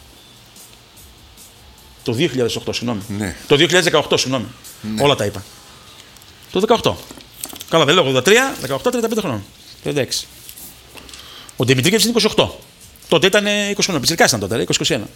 Το δύο χιλιάδες οκτώ, συγγνώμη. Ναι. Το δύο χιλιάδες δεκαοκτώ, συγγνώμη. Ναι. Όλα τα είπα. Το δεκαοκτώ. Καλά, δεν λέω ογδόντα τρία, δεκαοκτώ, τριάντα πέντε χρονών. τριάντα έξι. Ο Δημητρίγεβιτς είναι είκοσι οκτώ. Τότε ήταν είκοσι χρονών. Πιτσιρικάς ήταν τότε, είκοσι είκοσι ένα.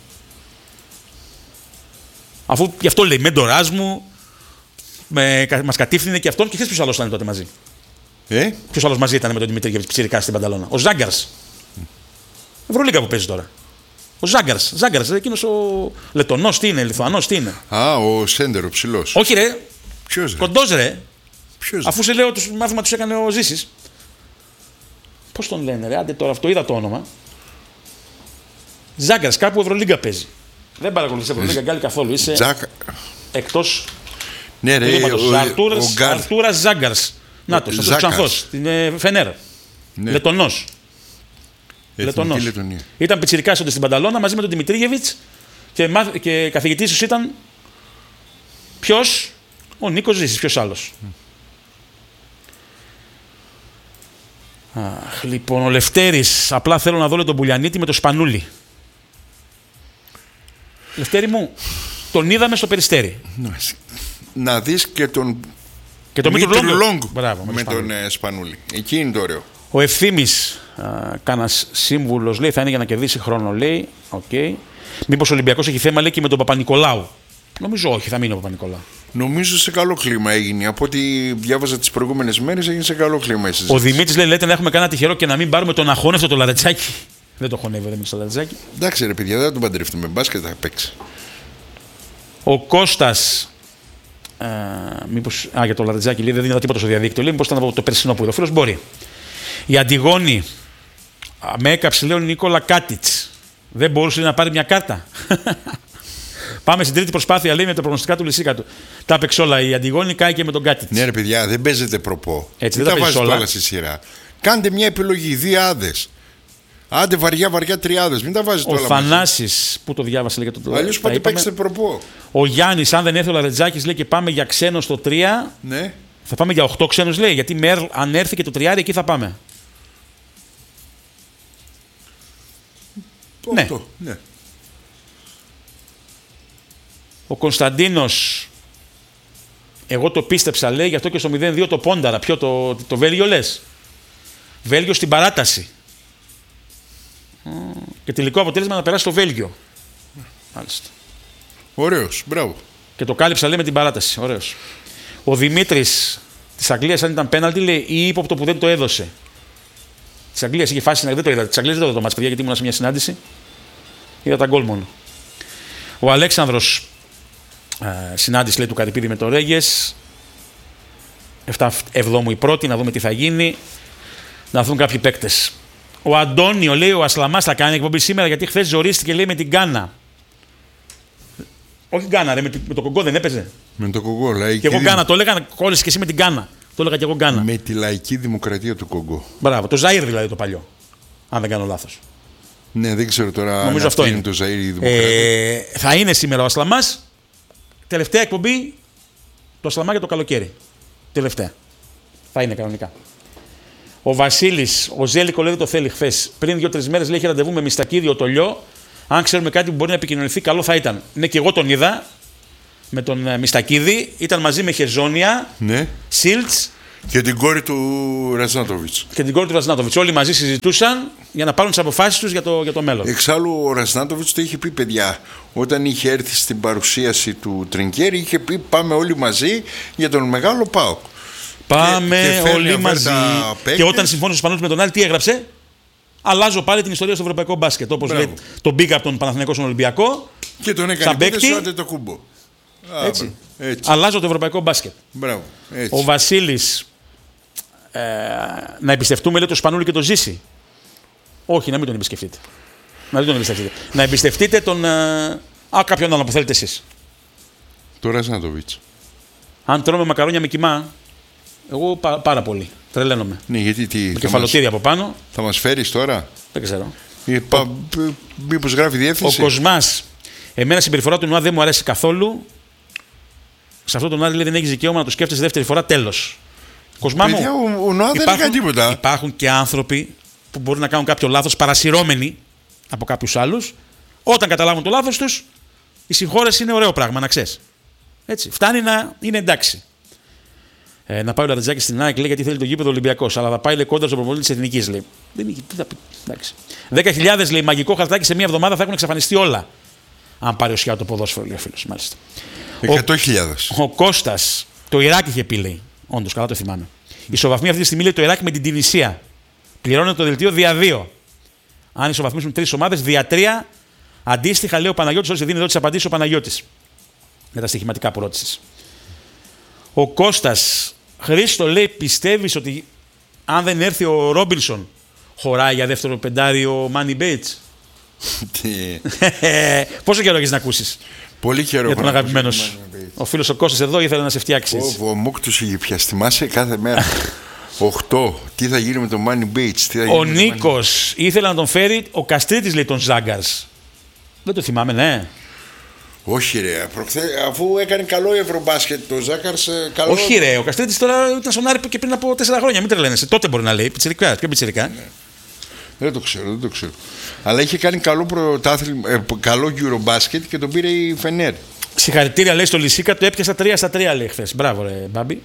Αφού γι' αυτό λέει μέντοράς μου, με, μας κατήφθηνε και αυτόν και ξέρεις ποιος άλλος ήταν τότε μαζί. Ε? Ποιος άλλος μαζί ήταν με τον Δημητρίγεβιτς Πιτσιρικάς στην Πανταλώνα. Ο Ζάγκαρς. Ευρωλίγκα που παίζει τώρα. Ο Ζάγκαρς. Ζάγκαρς, εκείνος ο Λετωνός, τι είναι, Λιθουανός, τι είναι. Α, ο Σέντερ, ο ψηλός. Όχι ρε. Ποιος ρε. Κοντός ρε. Ποιος Αφού σε λέω το μάθημα τους έκανε ο Ζήσης. Πώς τον λένε ρε, άντε τώρα αυτό είδα το όνομα. Ζάγκαρς, κάπου Ευρωλίγκα παίζει. Δεν παρακολουθείς Ευρωλίγκα γκάλι καθόλου. Είσαι Τζάκα. εκτός. Ναι ρε, ο, ο, ο Αρτούρας Ζάγκαρς. Να το, ο Ξανθός, την ε, Φενέρ. Ναι. Λετωνός. Λετωνός. Ήταν πιτσιρικάς τότε στην Πανταλώνα μαζί με τον Δημητρίγεβιτς και, μάθ, και καθηγητής τους ήταν ποιος, ο Νίκος Ζήσης, ποιος άλλος. Mm. Αχ, λοιπόν, ο Λευτέρης, απλά θέλω να δω λέει, τον Μπουλιανίτη με το Σπανούλι. Λευτέρη μου, τον είδαμε στο Περιστέρι. Να δεις και τον και το Μήτρου Λόγκ με, με τον ε, Σπανούλη. Εκεί είναι το ωραίο. Ο Ευθύμης, κάνας σύμβουλος, λέει, θα είναι για να κερδίσει χρόνο, λέει. Okay. Μήπως ο Ολυμπιακός έχει θέμα, λέει, και με τον Παπα-Νικολάου. Νομίζω όχι, θα μείνει ο Παπα-Νικολάου. Νομίζω σε καλό κλίμα έγινε. Από ό,τι διάβαζα τις προηγούμενες μέρες, έγινε σε καλό κλίμα η συζήτηση. Ο Δημήτρης λέει: λέτε να έχουμε κανένα τυχερό και να μην πάρουμε τον αχώνευτο το Λαρετζάκι. Δεν το χωνεύει ο Δημήτρης το Λαρετζάκι. Εντάξει, ρε παιδιά, δεν τον παντρευτούμε. Μπάσκετ θα παίξει. Ο Κώστας. Uh, μήπως, α, για το Λαρετζάκι λέει: δεν δίνω τίποτα στο διαδίκτυο. Λέει: μήπως ήταν από το περσινό που είδε. Ο φίλος μπορεί. Η Αντιγόνη. Με έκαψε, λέει ο Νίκολα Κάτιτς. Δεν μπορούσε να πάρει μια κάρτα. Πάμε στην τρίτη προσπάθεια, λέει, με τα προγνωστικά του Λυσίκα του. Τα έπαιξε όλα. Η Αντιγόνη κάει και με τον Κάτιτς. Ναι, ρε παιδιά, δεν παίζετε προπό. Έτσι, δεν, δεν τα βάζετε όλα στη σειρά. Κάντε μια επιλογή, διάδες. Άντε βαριά, βαριά τριάδες. Μην τα βάζετε όλα. Ο Θανάσης, που το διάβασε, λέει, και το αλλιώς πάτε παίξετε προπό. Ο Γιάννης, αν δεν έρθει ο Λαρετζάκης, λέει, και πάμε για ξένο στο τρία. Ναι. Θα πάμε για οκτώ ξένους, λέει, γιατί με, αν έρθει και το τριάρι, εκεί θα πάμε. Ναι. ναι. Ο Κωνσταντίνος, εγώ το πίστεψα, λέει, γι' αυτό και στο μηδέν δύο το πόνταρα. Ποιο το, το Βέλγιο λες. Βέλγιο στην παράταση. Mm. Και τελικό αποτέλεσμα να περάσει το Βέλγιο. Μάλιστα. Ωραίος, μπράβο. Και το κάλυψα, λέει, με την παράταση. Ωραίος. Ο Δημήτρης της Αγγλίας, αν ήταν πέναλτι, λέει, ή ύποπτο που δεν το έδωσε. Της Αγγλίας είχε φάση, δεν το είδα. Της Αγγλίας δεν το είδα το μάτς, παιδιά, γιατί ήμουν σε μια συνάντηση. Είδα τα γκολ μόνο. Ο Αλέξανδρος, ε, συνάντηση, λέει, του Καρυπίδη με το Ρέγες. εφτά εβδόμου η πρώτη, να δούμε τι θα γίνει. Να δουν κάποιοι παίκτες. Ο Αντώνιο, λέει, ο Ασλαμάς θα κάνει εκπομπή σήμερα γιατί χθες ζορίστηκε, λέει, με την Γκάνα. Όχι Γκάνα, ρε, με, με το Κογκό δεν έπαιζε. Με το Κογκό, λαϊκή. Και εγώ Γκάνα, το έλεγα, κόλλησε και εσύ με την Γκάνα. Το έλεγα και εγώ Γκάνα. Με τη λαϊκή δημοκρατία του Κογκό. Μπράβο, το Ζαΐρ δηλαδή το παλιό. Αν δεν κάνω λάθος. Ναι, δεν ξέρω τώρα. Νομίζω αυτό είναι. είναι το Ζαΐρ η δημοκρατία. Ε, θα είναι σήμερα ο Ασλαμάς. Τελευταία εκπομπή το Ασλαμά για το καλοκαίρι. Τελευταία. Θα είναι κανονικά. Ο Βασίλης, ο Ζέλικο, λέει, το θέλει χθες. Πριν δύο-τρεις μέρες, λέει, είχε ραντεβού με Μιστακίδη ο Τολιό. Αν ξέρουμε κάτι που μπορεί να επικοινωνηθεί, καλό θα ήταν. Ναι, και εγώ τον είδα. με τον ε, Μιστακίδη, ήταν μαζί με Χεζόνια, ναι. Σίλτς. Και την κόρη του Ραζνάτοβιτς. Και την κόρη του Ραζνάτοβιτς. Όλοι μαζί συζητούσαν για να πάρουν τις αποφάσεις τους για το, για το μέλλον. Εξάλλου ο Ραζνάτοβιτς το είχε πει, παιδιά, όταν είχε έρθει στην παρουσίαση του Τρινκέρι, είχε πει πάμε όλοι μαζί για τον μεγάλο ΠΑΟΚ. Πάμε και, και όλοι μαζί. Και όταν συμφώνησε ο Σπανούλης με τον Άλλη, τι έγραψε? Αλλάζω πάλι την ιστορία στο ευρωπαϊκό μπάσκετ. Όπως λέει τον μπήκα από τον Παναθηναϊκό στον Ολυμπιακό. Και τον έκανε πέντε το κουμπό. Έτσι. Έτσι. Αλλάζω το ευρωπαϊκό μπάσκετ. Μπράβο. Έτσι. Ο Βασίλης. Ε, να εμπιστευτούμε, λέει, το Σπανούλη και το Ζήση. Όχι, να μην τον εμπιστευτείτε. Να μην τον εμπιστευτείτε. Να εμπιστευτείτε τον. Ε, α, κάποιον άλλο που θέλετε εσείς. Το Ραζνάτοβιτς. Αν τρώμε μακαρόνια με κιμά, εγώ πά, πάρα πολύ. Τρελαίνομαι. Ναι, γιατί τι. Με κεφαλοτήρι από πάνω. Θα μας φέρεις τώρα. Δεν ξέρω. Ο... Μήπως γράφει διεύθυνση. Ο Κοσμάς. Εμένα η συμπεριφορά του Νουά δεν μου αρέσει καθόλου. Σε αυτό τον Άδη δεν έχει δικαίωμα να το σκέφτεσαι δεύτερη φορά. Τέλος. Κοσμά μου, παιδιά, ο, ο Νουά δεν έκανε τίποτα. Υπάρχουν και άνθρωποι που μπορεί να κάνουν κάποιο λάθος παρασυρώμενοι από κάποιους άλλους. Όταν καταλάβουν το λάθος τους, η συγχώρεση είναι ωραίο πράγμα, να ξέρεις. Έτσι. Φτάνει να είναι εντάξει. Ε, να πάει ο Λαδετζάκης στην ΑΕΚ, λέει, γιατί θέλει το γήπεδο Ολυμπιακός. Αλλά θα πάει, λέει, κόντρα στον προπονητή της Εθνικής, λέει. Δεν είχε, τι θα πει. Εντάξει. δέκα χιλιάδες, λέει, μαγικό χαρτάκι σε μία εβδομάδα θα έχουν εξαφανιστεί όλα. Αν πάρει ο Σιάου το ποδόσφαιρο, λέει ο φίλος, μάλιστα. εκατό χιλιάδες. Ο, ο Κώστας, το Ιράκ είχε πει, λέει. Όντως, καλά το θυμάμαι. Ισοβαθμία αυτή τη στιγμή, λέει, το Ιράκ με την Τινησία. Πληρώνεται το δελτίο δια δύο. Αν ισοβαθμίσουν τρεις ομάδες, δια τρία. Αντίστοιχα, λέει ο Παναγιώτης, όσοι δίνει εδώ τις απαντήσεις ο Παναγιώτης. Με τα στοιχηματικά που ρώτησες. Ο Κώστας, Χρήστο, λέει, πιστεύεις ότι αν δεν έρθει ο Ρόμπινσον, χωράει για δεύτερο πεντάρι ο Μάνι Μπέιτς? Πόσο καιρό έχεις να ακούσεις? Πολύ καιρό. Για τον αγαπημένο σου. Ο φίλος ο Κώστας εδώ ήθελε να σε φτιάξει. Ο, ο Μουκ τους είχε πιάσει. Θυμάσαι κάθε μέρα. Οχτώ. Τι θα γίνει με τον Μάνι Μπέιτς? Ο Νίκος ήθελε να τον φέρει ο Καστρίτης, λέει, τον Ζάγκαρς. Δεν το θυμάμαι, ναι. Όχι ρε, προχθέ, αφού έκανε καλό Ευρωμπάσκετ το Ζάκαρς. Καλό... Όχι ρε, ο Καστρίτης τώρα ήταν στον Άρη και πριν από τέσσερα χρόνια. Μην τρελαίνεσαι. Τότε μπορεί να λέει. Πιτσιρικά, πιο πιτσιρικά. Ναι. Δεν το ξέρω, δεν το ξέρω. Αλλά είχε κάνει καλό πρωτάθλημα, ε, καλό Eurobasket και τον πήρε η Φενέρ. Συγχαρητήρια, λέει, στο Λυσίκα, το έπιασα τρία στα τρία, λέει, χθες. Μπράβο, ρε Μπάμπη.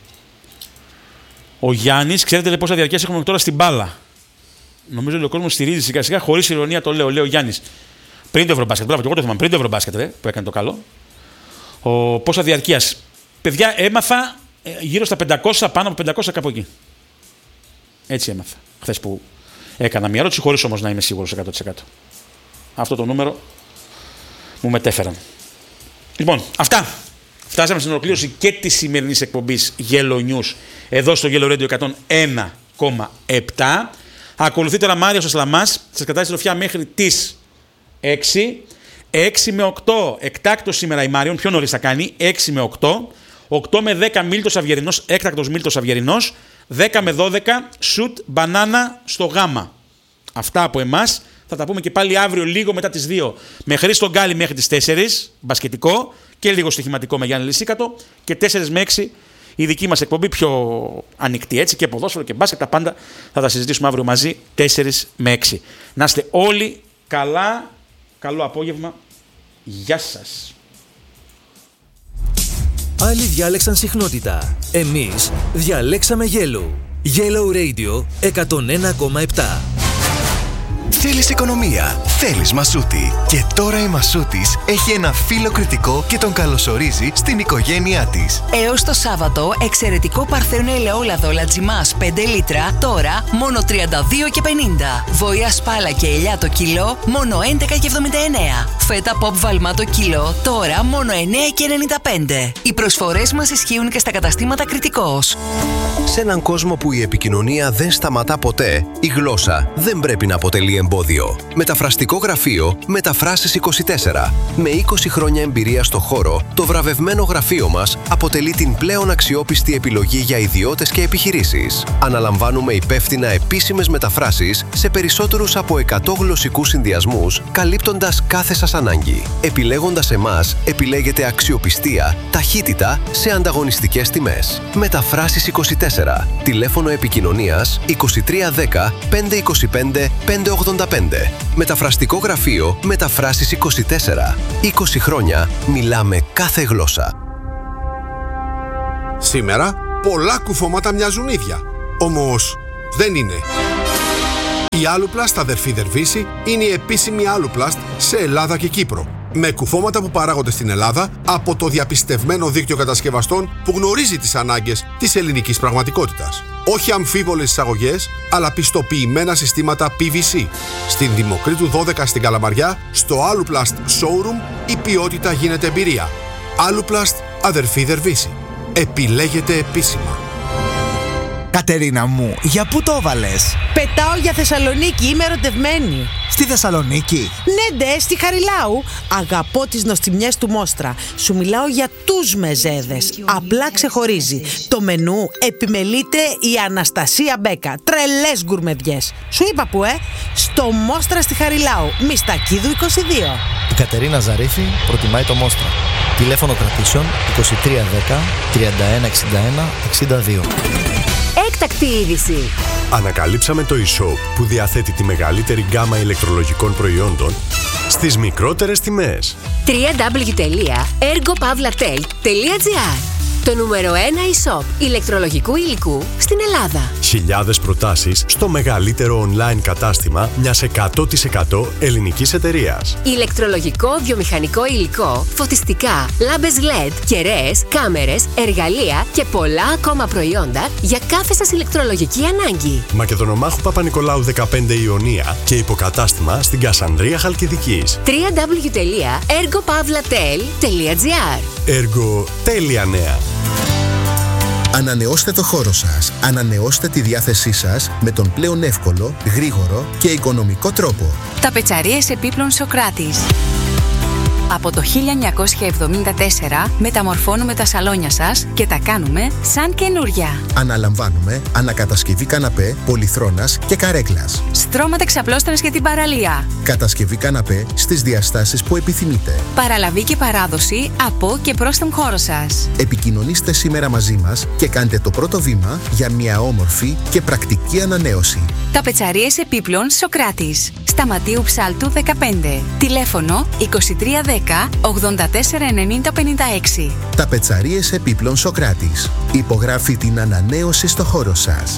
Ο Γιάννης, ξέρετε, λέει, πόσα διαρκεία έχουμε τώρα στην μπάλα. Νομίζω ότι ο κόσμος στηρίζει σιγά σιγά, χωρίς ειρωνία το λέω, λέει ο Γιάννης. Πριν το Ευρωμπάσκετ, μπράβο, και εγώ το θυμάμαι. Πριν το Ευρωμπάσκετ, ρε, που έκανε το καλό. Ο, πόσα διαρκείας. Παιδιά, έμαθα ε, γύρω στα πεντακόσια, πάνω από πεντακόσια κάπου εκεί. Έτσι έμαθα. Χθες που έκανα μια ερώτηση, χωρίς όμως να είμαι σίγουρος εκατό τοις εκατό. Αυτό το νούμερο μου μετέφεραν. Λοιπόν, αυτά. Φτάσαμε στην ολοκλήρωση και της σημερινής εκπομπής Yellow News εδώ στο Yellow Radio εκατόν ένα κόμμα επτά. Ακολουθεί τώρα Μάριος ο Σλαμάς. Σας κρατάει συντροφιά μέχρι τις έξι. έξι με οκτώ εκτάκτος σήμερα η Μάριον. Πιο νωρίς θα κάνει. έξι με οκτώ. οκτώ με δέκα Μίλτος Αυγερινός. Έκτακτος Μίλτος Αυγερινός. δέκα με δώδεκα σουτ μπανάνα στο γάμα. Αυτά από εμάς. Θα τα πούμε και πάλι αύριο λίγο μετά τις δύο με Χρήστο Γκάλη μέχρι τις τέσσερις. Μπασκετικό και λίγο στοιχηματικό με Γιάννη Λυσίκατο. Και τέσσερα με έξι η δική μας εκπομπή πιο ανοιχτή, έτσι, και ποδόσφαιρο και μπάσκετ. Τα πάντα θα τα συζητήσουμε αύριο μαζί τέσσερα με έξι. Να είστε όλοι καλά. Καλό απόγευμα. Γεια σας. Άλλοι διάλεξαν συχνότητα. Εμείς διαλέξαμε Yellow. Yellow Radio εκατόν ένα κόμμα επτά. Θέλεις οικονομία, θέλεις Μασούτη. Και τώρα η Μασούτης έχει ένα φίλο κριτικό και τον καλωσορίζει στην οικογένειά της. Έως το Σάββατο, εξαιρετικό παρθένο ελαιόλαδο Λατζιμάς πέντε λίτρα, τώρα μόνο τριάντα δύο και πενήντα. Βοήα σπάλα και ελιά το κιλό, μόνο έντεκα και εβδομήντα εννέα. Φέτα pop βαλμά το κιλό, τώρα μόνο εννέα και ενενήντα πέντε. Οι προσφορές μας ισχύουν και στα καταστήματα Κριτικός. Σε έναν κόσμο που η επικοινωνία δεν σταματά ποτέ, η γλώσσα δεν πρέπει να αποτελεί εμπόδιο. Μεταφραστικό γραφείο Μεταφράσεις είκοσι τέσσερα. Με είκοσι χρόνια εμπειρία στο χώρο, το βραβευμένο γραφείο μας αποτελεί την πλέον αξιόπιστη επιλογή για ιδιώτες και επιχειρήσεις. Αναλαμβάνουμε υπεύθυνα επίσημες μεταφράσεις σε περισσότερους από εκατό γλωσσικούς συνδυασμούς, καλύπτοντας κάθε σας ανάγκη. Επιλέγοντας εμάς, επιλέγετε αξιοπιστία, ταχύτητα σε ανταγωνιστικές τιμές. Μεταφράσεις είκοσι τέσσερα. Τηλέφωνο επικοινωνίας είκοσι τρία δέκα πεντακόσια είκοσι πέντε πεντακόσια ογδόντα ογδόντα πέντε. Μεταφραστικό γραφείο Μεταφράσεις είκοσι τέσσερα. είκοσι χρόνια μιλάμε κάθε γλώσσα. Σήμερα πολλά κουφώματα μοιάζουν ίδια. Όμως δεν είναι. Η Aluplast αδερφή Δερβίση είναι η επίσημη Aluplast σε Ελλάδα και Κύπρο. Με κουφώματα που παράγονται στην Ελλάδα από το διαπιστευμένο δίκτυο κατασκευαστών που γνωρίζει τις ανάγκες της ελληνικής πραγματικότητας. Όχι αμφίβολες εισαγωγές, αλλά πιστοποιημένα συστήματα πι βι σι. Στην Δημοκρίτου δώδεκα στην Καλαμαριά, στο Aluplast Showroom, η ποιότητα γίνεται εμπειρία. Aluplast αδερφή Δερβίση. Επιλέγεται επίσημα. Κατερίνα μου, για πού το έβαλες? Πετάω για Θεσσαλονίκη, είμαι ερωτευμένη. Στη Θεσσαλονίκη? Ναι, ντε, στη Χαριλάου. Αγαπώ τις νοστιμιές του Μόστρα. Σου μιλάω για τους μεζέδες. Απλά ξεχωρίζει. Το μενού επιμελείται η Αναστασία Μπέκα. Τρελές γκουρμεδιές. Σου είπα που, ε? Στο Μόστρα στη Χαριλάου. Μιστακίδου είκοσι δύο. Η Κατερίνα Ζαρίφη προτιμάει το Μόστρα. Τηλέφωνο κρατήσεων είκοσι τρία δέκα τριάντα ένα εξήντα ένα εξήντα δύο. Έκτακτη είδηση. Ανακαλύψαμε το e-shop που διαθέτει τη μεγαλύτερη γκάμα ηλεκτρολογικών προϊόντων στις μικρότερες τιμές. double-u double-u double-u τελεία ergo pavlatel τελεία gr. Το νούμερο ένα e-shop ηλεκτρολογικού υλικού στην Ελλάδα. Χιλιάδες προτάσεις στο μεγαλύτερο online κατάστημα μιας εκατό τοις εκατό ελληνικής εταιρείας. Ηλεκτρολογικό, βιομηχανικό υλικό, φωτιστικά, λάμπες ελ ι ντι, κεραίες, κάμερες, εργαλεία και πολλά ακόμα προϊόντα για κάθε σας ηλεκτρολογική ανάγκη. Μακεδονομάχου Παπα-Νικολάου δεκαπέντε Ιωνία και υποκατάστημα στην Κασανδρία Χαλκιδικής. double-u double-u double-u τελεία ergo pavlatel τελεία gr. Έργο τέλεια νέα. Ανανεώστε το χώρο σας. Ανανεώστε τη διάθεσή σας με τον πλέον εύκολο, γρήγορο και οικονομικό τρόπο. Ταπετσαρίες επίπλων Σοκράτης. Από το χίλια εννιακόσια εβδομήντα τέσσερα μεταμορφώνουμε τα σαλόνια σας και τα κάνουμε σαν καινούρια. Αναλαμβάνουμε ανακατασκευή καναπέ, πολυθρόνας και καρέκλας. Στρώματα εξαπλώστρας για την παραλία. Κατασκευή καναπέ στις διαστάσεις που επιθυμείτε. Παραλαβή και παράδοση από και προς τον χώρο σας. Επικοινωνήστε σήμερα μαζί μας και κάντε το πρώτο βήμα για μια όμορφη και πρακτική ανανέωση. Ταπετσαρίες επίπλων Σοκράτης. Σταματίου Ψάλτου δεκαπέντε. Τηλέφωνο είκοσι τρία δέκα ογδόντα τέσσερα ενενήντα πενήντα έξι. Ταπετσαρίες επίπλων Σοκράτης. Υπογράφει την ανανέωση στο χώρο σας.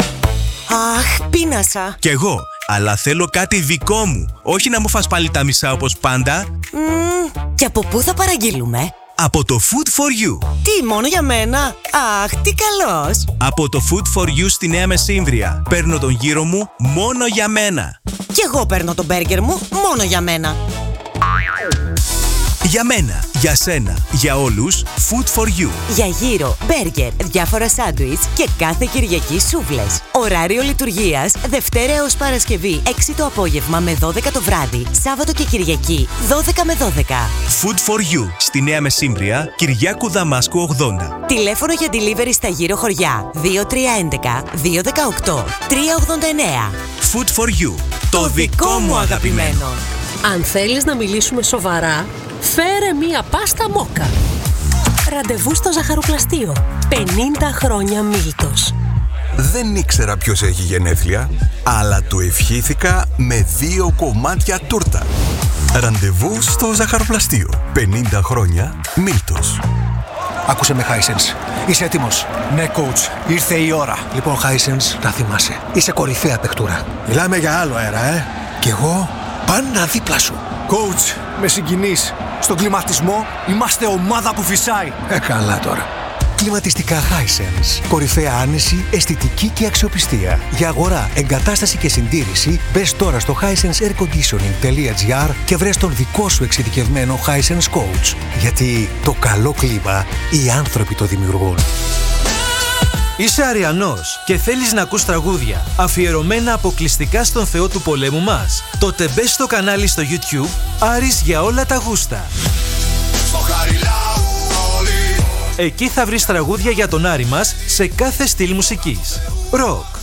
Αχ, πείνασα. Κι εγώ, αλλά θέλω κάτι δικό μου. Όχι να μου φας πάλι τα μισά όπως πάντα. Mm, και από πού θα παραγγείλουμε? Από το Food for You. Τι, μόνο για μένα? Αχ, τι καλός. Από το Food for You στη Νέα Μεσύμβρια. Παίρνω τον γύρο μου μόνο για μένα. Κι εγώ παίρνω τον μπέργκερ μου μόνο για μένα. Για μένα, για σένα, για όλους, Food for You. Για γύρο, μπέργκερ, διάφορα σάντουιτς και κάθε Κυριακή σούβλες. Ωράριο λειτουργίας Δευτέρα έως Παρασκευή έξι το απόγευμα με δώδεκα το βράδυ. Σάββατο και Κυριακή δώδεκα με δώδεκα. Food for You στη Νέα Μεσύμβρια, Κυριάκου Δαμάσκου ογδόντα. Τηλέφωνο για delivery στα γύρω χωριά δύο τρία ένα ένα δύο ένα οκτώ τρία ογδόντα εννέα. Food for You. Το, το δικό μου αγαπημένο. Αν θέλεις να μιλήσουμε σοβαρά, φέρε μία πάστα μόκα. Ραντεβού στο ζαχαροπλαστείο. πενήντα χρόνια Μίλτος. Δεν ήξερα ποιος έχει γενέθλια, αλλά του ευχήθηκα με δύο κομμάτια τούρτα. Ραντεβού στο ζαχαροπλαστείο. πενήντα χρόνια Μίλτος. Άκουσε με, Hisense. Είσαι έτοιμος? Ναι, coach. Ήρθε η ώρα. Λοιπόν, Hisense, να θυμάσαι. Είσαι κορυφαία παιχτούρα. Μιλάμε για άλλο αέρα, ε. Κι εγώ πάντα δίπλα σου. Coach, με συγκινείς. Στον κλιματισμό είμαστε ομάδα που φυσάει. Ε, καλά τώρα. Κλιματιστικά Hisense. Κορυφαία άνεση, αισθητική και αξιοπιστία. Για αγορά, εγκατάσταση και συντήρηση, μπες τώρα στο hisense air conditioning τελεία gr και βρες τον δικό σου εξειδικευμένο Hisense Coach. Γιατί το καλό κλίμα οι άνθρωποι το δημιουργούν. Είσαι Αριανός και θέλεις να ακούς τραγούδια αφιερωμένα αποκλειστικά στον Θεό του πολέμου μας? Τότε μπες στο κανάλι στο YouTube Άρης για όλα τα γούστα. Εκεί θα βρεις τραγούδια για τον Άρη μας σε κάθε στυλ μουσικής. Ροκ,